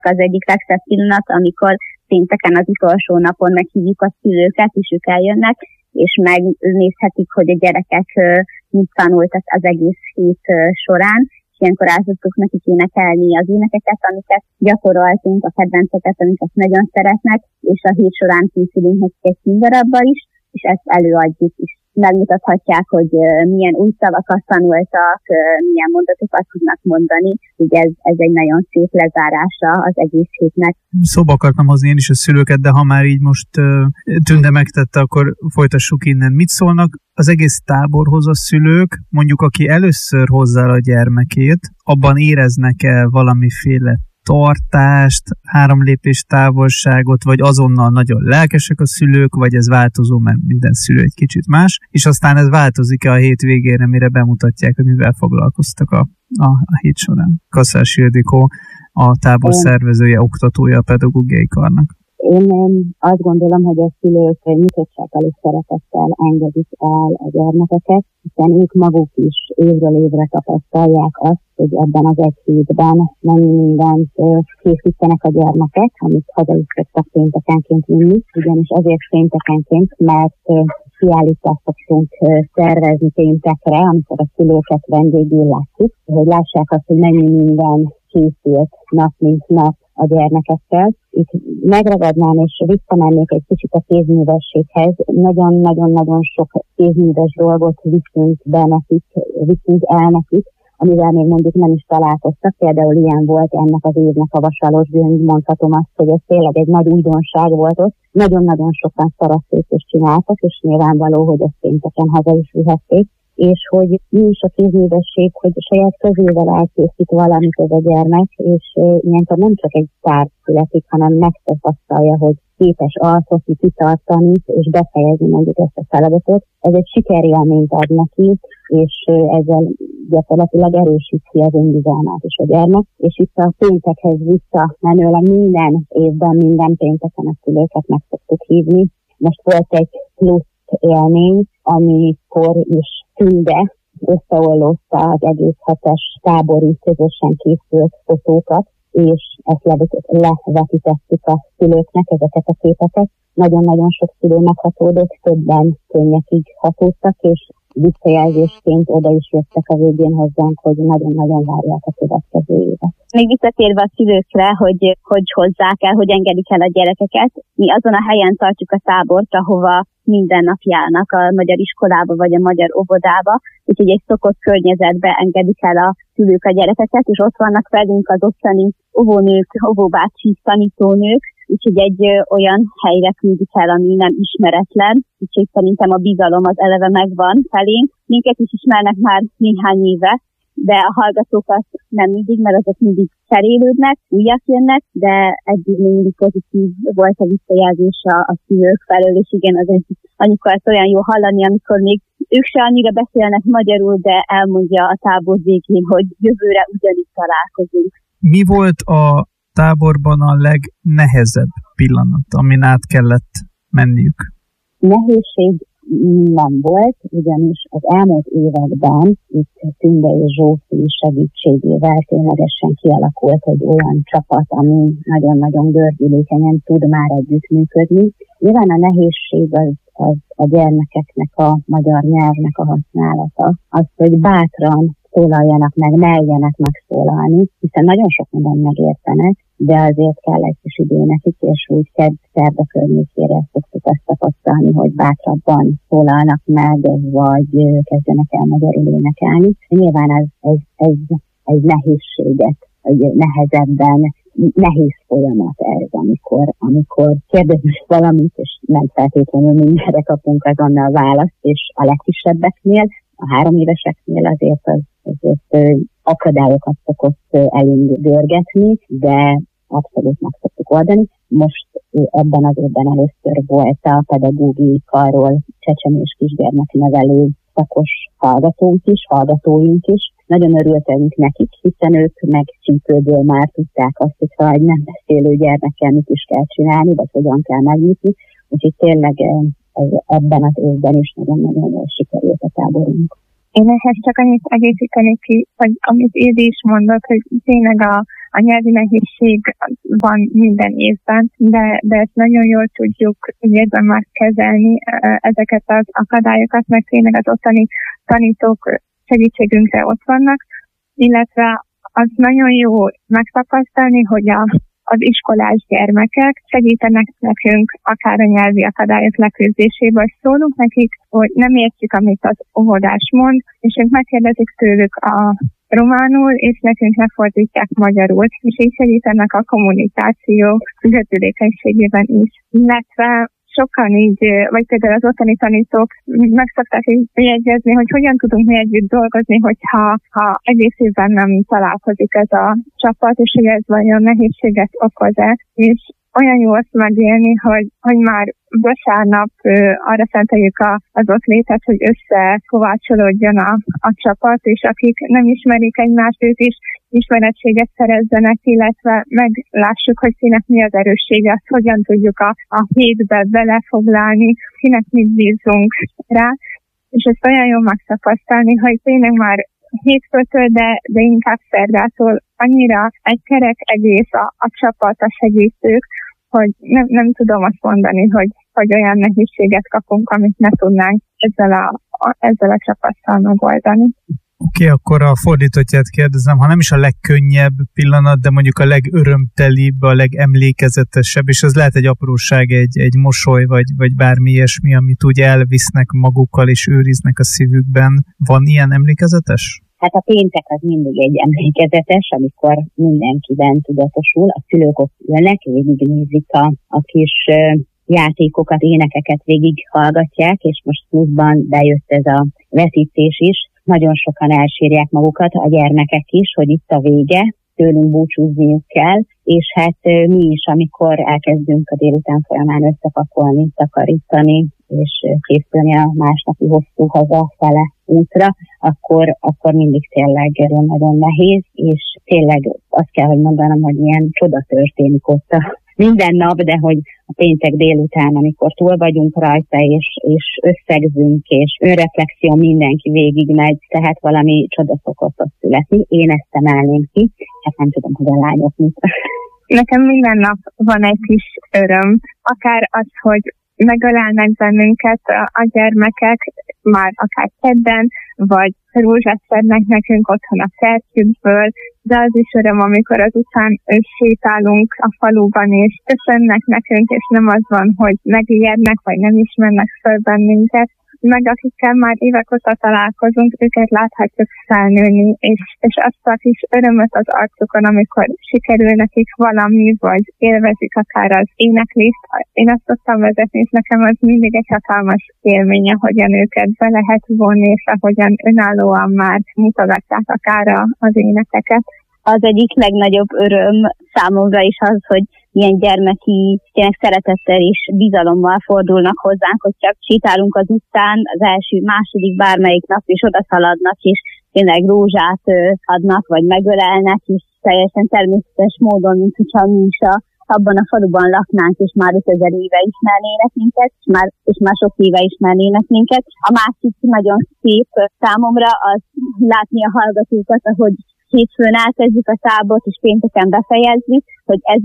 Az egyik legszebb pillanat, amikor pénteken az utolsó napon meghívjuk a szülőket, és ők eljönnek, és megnézhetik, hogy a gyerekek mit tanultak az egész hét során, és ilyenkor el tudtuk nekik énekelni az énekeket, amiket gyakoroltunk, a kedvenceket, amiket nagyon szeretnek, és a hét során készülünk nekik egy színdarabbal is, és ezt előadjuk is. Megmutathatják, hogy milyen új szavakat tanultak, milyen mondatokat tudnak mondani. Ugye ez egy nagyon szép lezárása az egész hétnek. Szóba akartam hozni én is a szülőket, de ha már így most Tünde megtette, akkor folytassuk innen. Mit szólnak az egész táborhoz a szülők? Mondjuk, aki először hozzá a gyermekét, abban éreznek-e valamiféle tartást, 3 lépés távolságot, vagy azonnal nagyon lelkesek a szülők, vagy ez változó, mert minden szülő egy kicsit más, és aztán ez változik-e a hét végére, mire bemutatják, hogy mivel foglalkoztak a hét során. Kaszás Ildikó, a tábor szervezője, oktatója a pedagógiai karnak. Én azt gondolom, hogy a szülők nyitottsággal és szeretettel engedik el a gyermekeket, hiszen ők maguk is évről évre tapasztalják azt, hogy ebben az egy hétben mennyi mindent készítenek a gyermekek, amit haza is szoktak péntekenként vinni, ugyanis azért péntekenként, mert kiállítást szoktunk szervezni péntekre, amikor a szülőket vendégül látjuk, hogy lássák azt, hogy mennyi minden készült nap mint nap a gyermekekkel. Itt megragadnám és visszamennék egy kicsit a kézművességhez. Nagyon-nagyon-nagyon sok kézműves dolgot viszünk el nekik, amivel még mondjuk nem is találkoztak. Például ilyen volt ennek az évnek a vasalos gyöngy, mondhatom azt, hogy ez tényleg egy nagy újdonság volt ott. Nagyon-nagyon sokan szaraszékést csináltak, és nyilvánvaló, hogy ezt pénteken haza is vihették. És hogy mi is a kézművesség, hogy saját kezével elkészít valamit ez a gyermek, és ilyenkor nem csak egy tárgy születik, hanem megtapasztalja, hogy képes alkotni, kitartani, és befejezni mondjuk ezt a feladatot. Ez egy sikerélményt ad neki, és ezzel gyakorlatilag erősíti az önbizalmát is a gyermek. És itt a péntekhez visszamenőleg minden évben, minden pénteken a szülőket meg szoktuk hívni. Most volt egy plusz élmény, amikor is Tünde összeollózta az egész 6-es tábori közösen készült fotókat, és ezt levetítettük a szülőknek, ezeket a képeket. Nagyon-nagyon sok szülő meghatódott, többen könnyekig hatódtak, és visszajelzésként oda is jöttek a végén hozzánk, hogy nagyon-nagyon várják a következő évet. Még visszatérve a szülőkre, hogy hozzák el, hogy engedik el a gyerekeket, mi azon a helyen tartjuk a tábort, ahova minden nap járnak a magyar iskolába vagy a magyar óvodába, úgyhogy egy szokott környezetbe engedik el a szülők a gyerekeket, és ott vannak velünk az ottani óvónők, óvóbácsi, tanítónők, úgyhogy egy olyan helyre küldik el, ami nem ismeretlen, úgyhogy szerintem a bizalom az eleve megvan felénk. Minket is ismernek már néhány éve, de a hallgatókat nem mindig, mert azok mindig cserélődnek, újak jönnek, de eddig mindig pozitív volt a visszajelzés a szülők felől, és igen, az amikor ezt olyan jó hallani, amikor még ők se annyira beszélnek magyarul, de elmondja a tábor végén, hogy jövőre ugyanígy találkozunk. Mi volt a táborban a legnehezebb pillanat, amin át kellett menniük? Nehézség nem volt, ugyanis az elmúlt években itt Tünde és Zsófi segítségével ténylegesen kialakult egy olyan csapat, ami nagyon-nagyon gördülékenyen tud már együttműködni. Nyilván a nehézség az a gyermekeknek a magyar nyelvnek a használata, az, hogy bátran szólaljanak meg, merjenek megszólalni, hiszen nagyon sok mindent megértenek, de azért kell egy kis idő nekik, és úgy szerda környékére szoktuk azt tapasztalni, hogy bátrabban szólalnak meg, vagy kezdenek el magyarul énekelni. Nyilván ez nehézséget, vagy nehezebben nehéz folyamat ez, amikor kérdezünk valamit, és nem feltétlenül mindenre kapunk azonnal választ, és a legkisebbeknél, a 3 éveseknél azért akadályokat szokott elünk görgetni, de abszolút meg szoktuk oldani. Most ebben az évben először volt a pedagógiai karról csecsemés kisgyermeknevelő szakos hallgatóink is. Nagyon örültünk nekik, hiszen ők meg csípőből már tudták azt, hogy egy nem beszélő gyermekkel mit is kell csinálni, vagy hogyan kell megnyitni. Úgyhogy tényleg ebben az évben is nagyon-nagyon jól sikerült a táborunk. Én ehhez csak annyit egészítenék ki, hogy amit Ildi is mondott, hogy tényleg a nyelvi nehézség van minden évben, de ezt nagyon jól tudjuk évben már kezelni ezeket az akadályokat, mert tényleg az ottani tanítók segítségünkre ott vannak, illetve az nagyon jó megtapasztalni, hogy az iskolás gyermekek segítenek nekünk akár a nyelvi akadályok leküzdésében, vagy szólunk nekik, hogy nem értjük, amit az óvodás mond, és ők megkérdezik tőlük a románul, és nekünk lefordítják magyarul, és így segítenek a kommunikáció gördülékenységében is. Illetve sokan így, vagy például az ottani tanítók meg szokták jegyezni, hogy hogyan tudunk mi együtt dolgozni, hogyha egész évben nem találkozik ez a csapat, és hogy ez vajon nehézséget okoz-e. És olyan jó azt megélni, hogy már vasárnap arra szenteljük az ott létet, hogy összekovácsolódjon a csapat, és akik nem ismerik egymást, ők is ismerettséget szerezzenek, illetve meglássuk, hogy kinek mi az erőssége, azt hogyan tudjuk a hétbe belefoglalni, kinek mit bízunk rá, és ezt olyan jól megtapasztalni, hogy tényleg már hétfőtől, de inkább szerdától annyira egy kerek egész a csapat, a segítők, hogy nem tudom azt mondani, hogy olyan nehézséget kapunk, amit ne tudnánk ezzel a csapattal megoldani. Oké, akkor a fordítottját kérdezem, ha nem is a legkönnyebb pillanat, de mondjuk a legörömtelibb, a legemlékezetesebb, és az lehet egy apróság, egy mosoly, vagy bármi ilyesmi, amit úgy elvisznek magukkal és őriznek a szívükben. Van ilyen emlékezetes? Hát a péntek az mindig egy emlékezetes, amikor mindenkiben tudatosul, a szülők ott ülnek, végignézik a kis játékokat, énekeket végighallgatják, és most pluszban bejött ez a vetítés is. Nagyon sokan elsírják magukat, a gyermekek is, hogy itt a vége, tőlünk búcsúzniuk kell, és hát mi is, amikor elkezdünk a délután folyamán összepakolni, takarítani, és készülni a másnapi hosszú hazafele útra, akkor mindig tényleg nagyon nehéz, és tényleg azt kell, hogy mondanom, hogy ilyen csoda történik ott minden nap, de hogy a péntek délután, amikor túl vagyunk rajta, és összegzünk, és önreflexió mindenki végigmegy, tehát valami csoda szokott ott születni. Én ezt emelném ki, hát nem tudom, hogy a lányok mit. Nekem minden nap van egy kis öröm, akár az, hogy megölelnek bennünket a gyermekek, már akár kedden, vagy rózsát szednek nekünk otthon a kertjükből, de az is öröm, amikor azután sétálunk a faluban, és köszönnek nekünk, és nem az van, hogy megijednek, vagy nem ismernek föl bennünket, meg akikkel már évek óta találkozunk, őket láthatjuk felnőni, és azt a kis örömöt az arcukon, amikor sikerül nekik valami, vagy élvezik akár az éneklést. Én azt szoktam vezetni, és nekem az mindig egy hatalmas élménye, hogyan őket be lehet vonni, és ahogyan önállóan már mutogatják akár az énekeket. Az egyik legnagyobb öröm számomra is az, hogy ilyen gyermeki szeretettel és bizalommal fordulnak hozzánk, hogy csak sétálunk az utcán, az első, második bármelyik nap, és oda szaladnak, és tényleg rózsát adnak, vagy megölelnek, és teljesen természetes módon, mint hogyha mi is abban a faluban laknánk, és már 5000 éve ismernének minket, és már sok éve ismernének minket. A másik nagyon szép számomra az látni a hallgatókat, ahogy hétfőn elkezdjük a tábort, és pénteken befejezni, hogy ez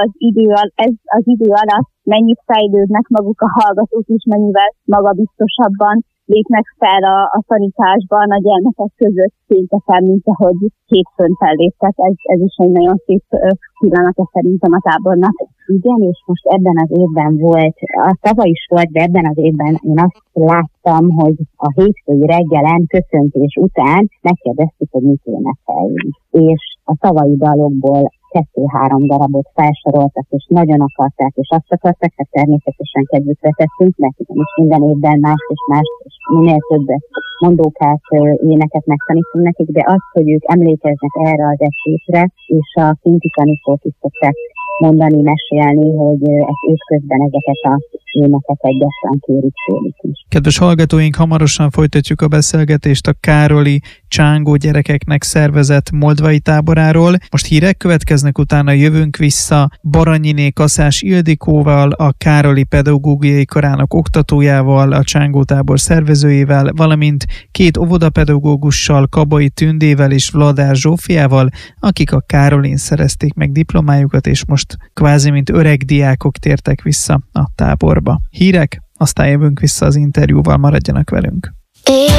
az idő alatt mennyit fejlődnek maguk a hallgatók is, mennyivel magabiztosabban lépnek fel a tanításban a gyermekek között pénteken, mint ahogy hétfőn felléptek. Ez is egy nagyon szép pillanat szerintem a tábornak. Igen, és most ebben az évben volt, a tavaly is volt, de ebben az évben én azt láttam, hogy a hétfői reggelen köszöntés után megkérdeztük, hogy mit énekeljünk. És a tavalyi dalokból 2-3 darabot felsoroltak, és nagyon akarták, és azt akarták, hát természetesen kedvükre tettünk, mert is minden évben mást és minél többet mondókát, éneket megtanítunk nekik, de azt, hogy ők emlékeznek erre az esésre, és a kinti tanítók is szokták mondani, mesélni, hogy ők közben ezeket a énekeket gyakran kérik tőlük is. Kedves hallgatóink, hamarosan folytatjuk a beszélgetést a Károli Csángó gyerekeknek szervezett moldvai táboráról. Most hírek következnek, utána jövünk vissza Baranyiné Kaszás Ildikóval, a Károli Pedagógiai Karának oktatójával, a Csángó tábor szervezőjével, valamint két óvodapedagógussal, Kabai Tündével és Vladár Zsófiával, akik a Károlin szerezték meg diplomájukat, és most kvázi mint öreg diákok tértek vissza a táborba. Hírek, aztán jövünk vissza az interjúval, maradjanak velünk.